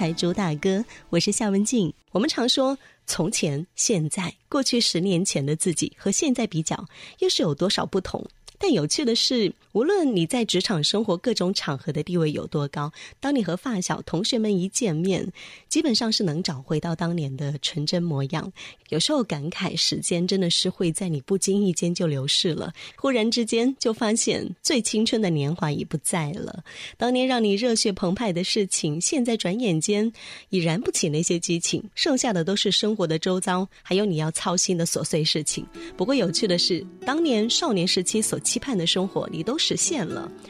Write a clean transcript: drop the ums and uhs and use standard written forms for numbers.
台主打歌，我是夏文静。我们常说从前、现在、过去10年前的自己和现在比较，又是有多少不同？但有趣的是，无论你在职场生活各种场合的地位有多高，当你和发小同学们一见面，基本上是能找回到当年的纯真模样。有时候感慨时间真的是会在你不经意间就流逝了，忽然之间就发现最青春的年华已不在了。当年让你热血澎湃的事情，现在转眼间已燃不起那些激情，剩下的都是生活的周遭，还有你要操心的琐碎事情。不过有趣的是，当年少年时期所期盼的生活你都实现了，